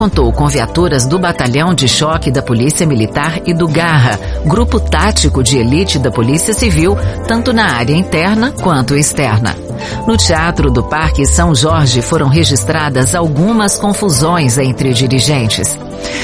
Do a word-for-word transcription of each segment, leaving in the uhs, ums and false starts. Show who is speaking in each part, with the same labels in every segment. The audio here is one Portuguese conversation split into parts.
Speaker 1: contou com viaturas do Batalhão de Choque da Polícia Militar e do Garra, grupo tático de elite da Polícia Civil, tanto na área interna quanto externa. No Teatro do Parque São Jorge foram registradas algumas confusões entre dirigentes.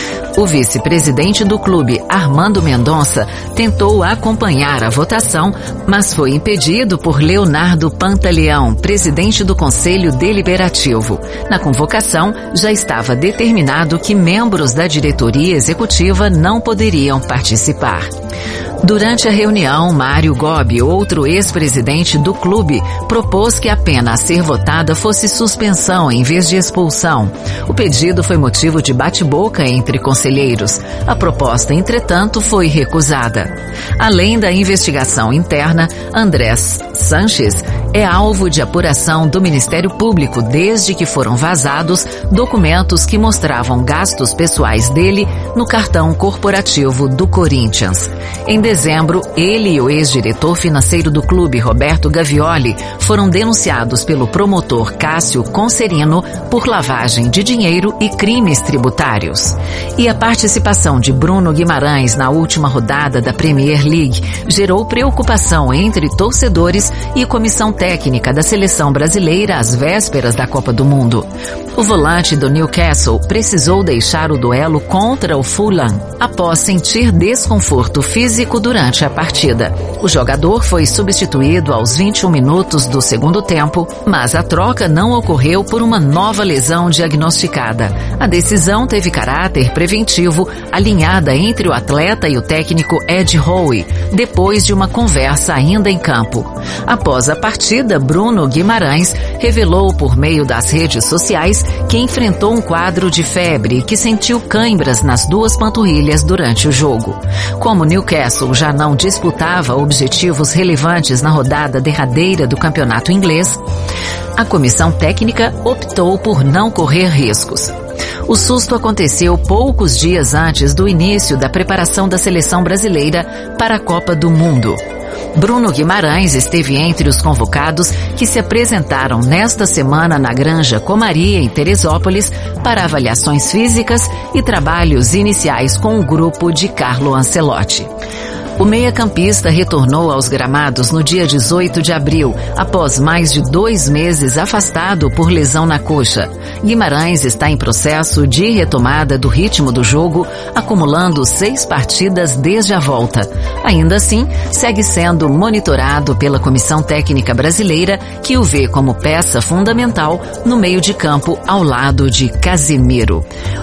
Speaker 1: O vice-presidente do clube, Armando Mendonça, tentou acompanhar a votação, mas foi impedido por Leonardo Pantaleão, presidente do Conselho Deliberativo. Na convocação, já estava determinado que membros da diretoria executiva não poderiam participar. Durante a reunião, Mário Gobi, outro ex-presidente do clube, propôs que a pena a ser votada fosse suspensão em vez de expulsão. O pedido foi motivo de bate-boca entre conselheiros. A proposta, entretanto, foi recusada. Além da investigação interna, Andrés Sanches é alvo de apuração do Ministério Público desde que foram vazados documentos que mostravam gastos pessoais dele no cartão corporativo do Corinthians. Em dezembro, ele e o ex-diretor financeiro do clube, Roberto Gavioli, foram denunciados pelo promotor Cássio Concerino por lavagem de dinheiro e crimes tributários. E a participação de Bruno Guimarães na última rodada da Premier League gerou preocupação entre torcedores e comissão técnica da seleção brasileira às vésperas da Copa do Mundo. O volante do Newcastle precisou deixar o duelo contra o Fulham após sentir desconforto físico durante a partida. O jogador foi substituído aos vinte e um minutos do segundo tempo, mas a troca não ocorreu por uma nova lesão diagnosticada. A decisão teve caráter preventivo, alinhada entre o atleta e o técnico Ed Howe, depois de uma conversa ainda em campo. Após a partida, Bruno Guimarães revelou por meio das redes sociais que enfrentou um quadro de febre e que sentiu cãibras nas duas panturrilhas durante o jogo. Como Newcastle já não disputava objetivos relevantes na rodada derradeira do campeonato inglês, a comissão técnica optou por não correr riscos. O susto aconteceu poucos dias antes do início da preparação da seleção brasileira para a Copa do Mundo. Bruno Guimarães esteve entre os convocados que se apresentaram nesta semana na Granja Comaria, em Teresópolis, para avaliações físicas e trabalhos iniciais com o grupo de Carlo Ancelotti. O meia-campista retornou aos gramados no dia dezoito de abril, após mais de dois meses afastado por lesão na coxa. Guimarães está em processo de retomada do ritmo do jogo, acumulando seis partidas desde a volta. Ainda assim, segue sendo monitorado pela Comissão Técnica Brasileira, que o vê como peça fundamental no meio de campo ao lado de Casemiro.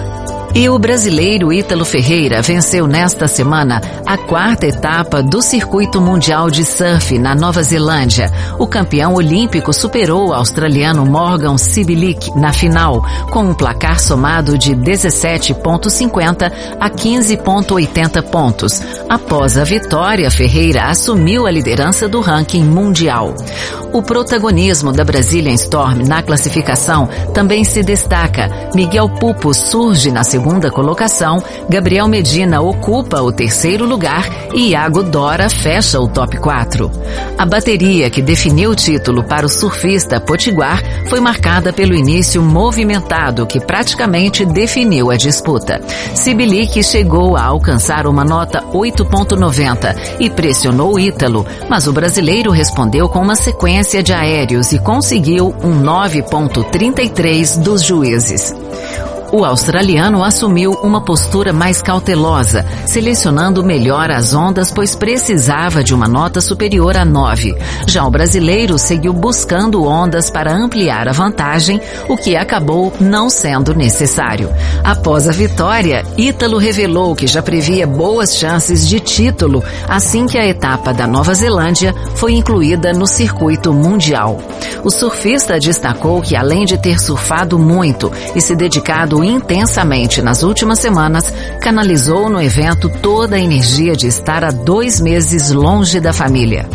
Speaker 1: E o brasileiro Ítalo Ferreira venceu nesta semana a quarta etapa do Circuito Mundial de Surf na Nova Zelândia. O campeão olímpico superou o australiano Morgan Cibilic na final, com um placar somado de dezessete vírgula cinquenta a quinze vírgula oitenta pontos. Após a vitória, Ferreira assumiu a liderança do ranking mundial. O protagonismo da Brazilian Storm na classificação também se destaca. Miguel Pupo surge na segunda colocação, Gabriel Medina ocupa o terceiro lugar e Iago Dora fecha o top quatro. A bateria que definiu o título para o surfista potiguar foi marcada pelo início movimentado que praticamente definiu a disputa. Cibilic chegou a alcançar uma nota oito vírgula noventa e pressionou Ítalo, mas o brasileiro respondeu com uma sequência de aéreos e conseguiu um nove vírgula trinta e três dos juízes. O australiano assumiu uma postura mais cautelosa, selecionando melhor as ondas, pois precisava de uma nota superior a nove. Já o brasileiro seguiu buscando ondas para ampliar a vantagem, o que acabou não sendo necessário. Após a vitória, Ítalo revelou que já previa boas chances de título assim que a etapa da Nova Zelândia foi incluída no circuito mundial. O surfista destacou que, além de ter surfado muito e se dedicado intensamente nas últimas semanas, canalizou no evento toda a energia de estar há dois meses longe da família.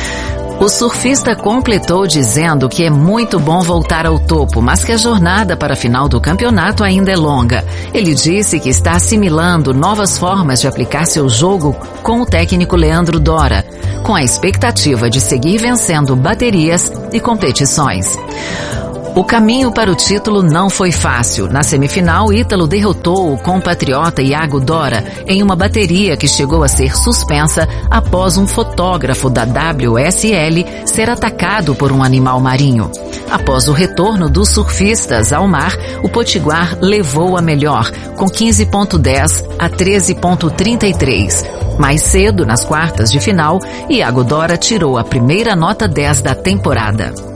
Speaker 1: O surfista completou dizendo que é muito bom voltar ao topo, mas que a jornada para a final do campeonato ainda é longa. Ele disse que está assimilando novas formas de aplicar seu jogo com o técnico Leandro Dora, com a expectativa de seguir vencendo baterias e competições. O caminho para o título não foi fácil. Na semifinal, Ítalo derrotou o compatriota Iago Dora em uma bateria que chegou a ser suspensa após um fotógrafo da W S L ser atacado por um animal marinho. Após o retorno dos surfistas ao mar, o Potiguar levou a melhor, com quinze ponto dez a treze ponto trinta e três. Mais cedo, nas quartas de final, Iago Dora tirou a primeira nota dez da temporada.